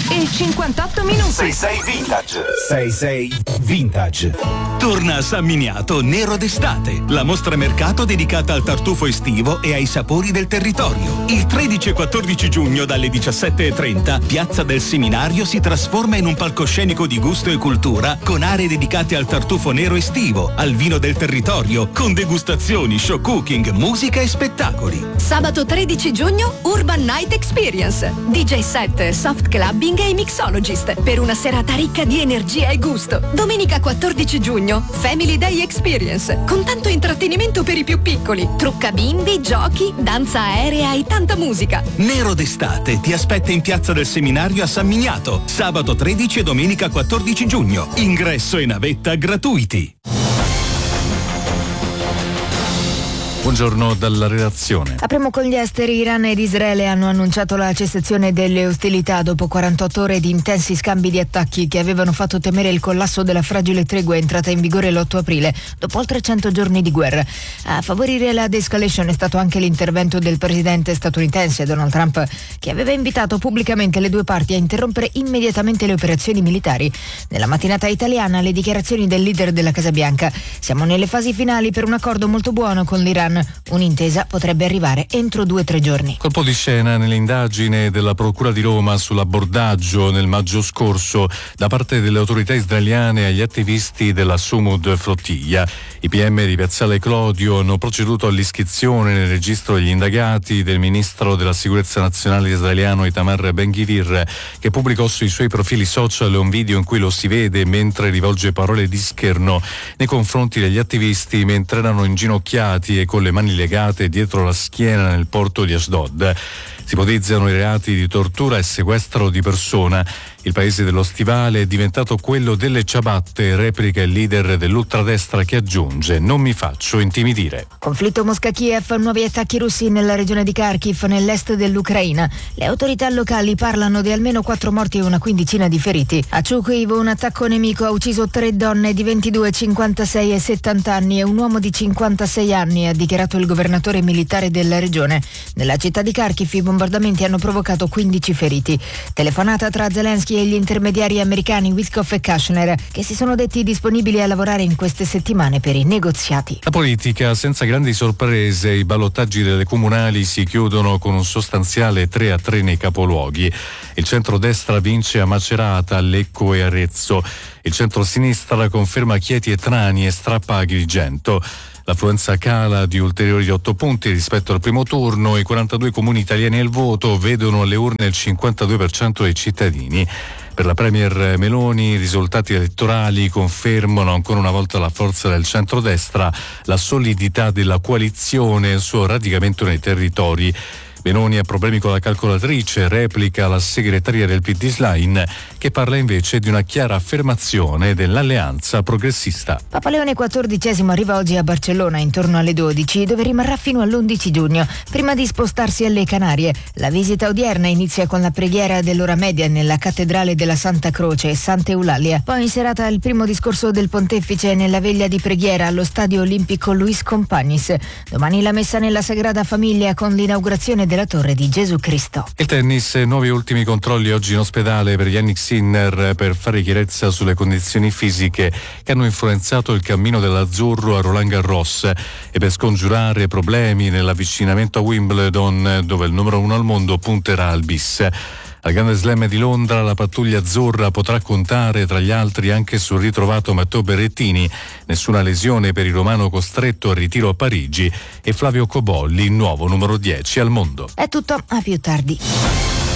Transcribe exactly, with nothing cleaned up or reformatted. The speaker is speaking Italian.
e cinquantotto minuti. sei sei Vintage. sei sei Vintage. Torna a San Miniato Nero d'estate, la mostra mercato dedicata al tartufo estivo e ai sapori del territorio. Il tredici e quattordici giugno dalle diciassette e trenta, Piazza del Seminario si trasforma in un palcoscenico di gusto e cultura con aree dedicate al tartufo nero estivo, al vino del territorio, con degustazioni, show cooking, musica e spettacoli. Sabato tredici giugno, Urban Night Experience. D J set, soft clubbing e mixologist per una serata ricca di energia e gusto. Domenica quattordici giugno, Family Day Experience, con tanto intrattenimento per i più piccoli. Trucca bimbi, giochi, danza aerea e tanta musica. Nero d'estate ti aspetta in Piazza del Seminario a San Miniato, sabato tredici e domenica quattordici giugno. Ingresso e navetta gratuiti. Buongiorno dalla redazione. Apriamo con gli esteri. Iran ed Israele hanno annunciato la cessazione delle ostilità dopo quarantotto ore di intensi scambi di attacchi che avevano fatto temere il collasso della fragile tregua entrata in vigore l'otto aprile, dopo oltre cento giorni di guerra. A favorire la de-escalation è stato anche l'intervento del presidente statunitense Donald Trump, che aveva invitato pubblicamente le due parti a interrompere immediatamente le operazioni militari. Nella mattinata italiana le dichiarazioni del leader della Casa Bianca: siamo nelle fasi finali per un accordo molto buono con l'Iran. Un'intesa potrebbe arrivare entro due o tre giorni. Colpo di scena nell'indagine della Procura di Roma sull'abbordaggio nel maggio scorso da parte delle autorità israeliane agli attivisti della Sumud Flottiglia. I P M di Piazzale Clodio hanno proceduto all'iscrizione nel registro degli indagati del ministro della sicurezza nazionale israeliano Itamar Ben-Gvir, che pubblicò sui suoi profili social un video in cui lo si vede mentre rivolge parole di scherno nei confronti degli attivisti mentre erano inginocchiati e con le mani legate dietro la schiena nel porto di Ashdod. Si ipotizzano i reati di tortura e sequestro di persona. Il paese dello stivale è diventato quello delle ciabatte, replica il leader dell'ultradestra che aggiunge: non mi faccio intimidire. Conflitto Mosca-Kiev, nuovi attacchi russi nella regione di Kharkiv, nell'est dell'Ucraina. Le autorità locali parlano di almeno quattro morti e una quindicina di feriti. A Chukuiv un attacco nemico ha ucciso tre donne di ventidue, cinquantasei e settanta anni e un uomo di cinquantasei anni, ha dichiarato il governatore militare della regione. Nella città di Kharkiv i bombardamenti hanno provocato quindici feriti. Telefonata tra Zelensky e gli intermediari americani Witkoff e Kushner, che si sono detti disponibili a lavorare in queste settimane per i negoziati. La politica, senza grandi sorprese, i ballottaggi delle comunali si chiudono con un sostanziale tre a tre nei capoluoghi. Il centrodestra vince a Macerata, Lecco e Arezzo. Il centrosinistra conferma Chieti e Trani e strappa Agrigento. L'affluenza cala di ulteriori otto punti rispetto al primo turno. I quarantadue comuni italiani al voto vedono alle urne il cinquantadue per cento dei cittadini. Per la premier Meloni i risultati elettorali confermano ancora una volta la forza del centrodestra, la solidità della coalizione e il suo radicamento nei territori. Meloni ha problemi con la calcolatrice, replica la segretaria del P D Schlein, che parla invece di una chiara affermazione dell'alleanza progressista. Papa Leone quattordicesimo arriva oggi a Barcellona intorno alle dodici, dove rimarrà fino all'undici giugno, prima di spostarsi alle Canarie. La visita odierna inizia con la preghiera dell'ora media nella cattedrale della Santa Croce e Santa Eulalia. Poi in serata il primo discorso del pontefice nella veglia di preghiera allo stadio olimpico Luis Companys. Domani la messa nella Sagrada Famiglia con l'inaugurazione della Torre di Gesù Cristo. Il tennis, nuovi ultimi controlli oggi in ospedale per Jannik Sinner per fare chiarezza sulle condizioni fisiche che hanno influenzato il cammino dell'azzurro a Roland Garros e per scongiurare problemi nell'avvicinamento a Wimbledon, dove il numero uno al mondo punterà al bis. Al Grande Slam di Londra la pattuglia azzurra potrà contare tra gli altri anche sul ritrovato Matteo Berrettini, nessuna lesione per il romano costretto al ritiro a Parigi, e Flavio Cobolli, nuovo numero dieci al mondo. È tutto, a più tardi.